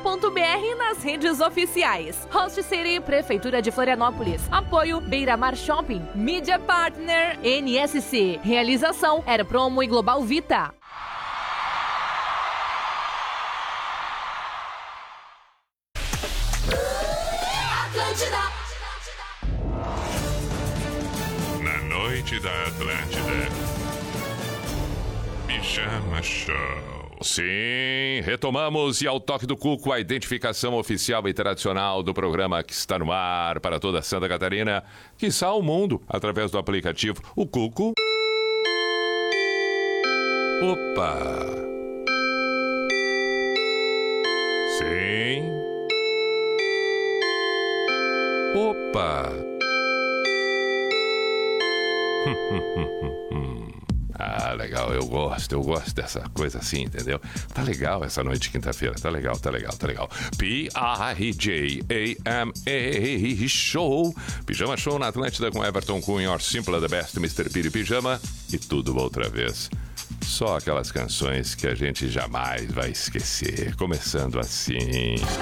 e nas redes oficiais. Host City, Prefeitura de Florianópolis. Apoio Beira Mar Shopping. Media Partner NSC. Realização Era Promo e Global Vita. Na noite da Atlântida. Pijama Show. Sim, retomamos e ao toque do Cuco, a identificação oficial e tradicional do programa que está no ar para toda Santa Catarina, quiçá o mundo, através do aplicativo O Cuco. Opa! Sim. Opa! Ah, legal, eu gosto dessa coisa assim, entendeu? Tá legal essa noite de quinta-feira, tá legal. P-I-J-A-M-A Show. Pijama Show na Atlântida com Everton Cunha, Or Simple the Best, Mr. Piri Pijama e tudo outra vez. Só aquelas canções que a gente jamais vai esquecer. Começando assim.